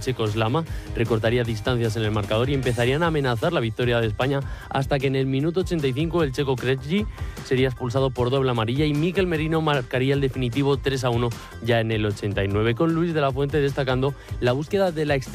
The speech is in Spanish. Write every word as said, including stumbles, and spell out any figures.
checo Slama recortaría distancias en el marcador y empezarían a amenazar la victoria de España hasta que en el minuto ochenta y cinco el checo Krejci sería expulsado por doble amarilla y Mikel Merino marcaría el definitivo tres a uno ya en el ochenta y nueve, con Luis de la Fuente destacando la búsqueda de la extensión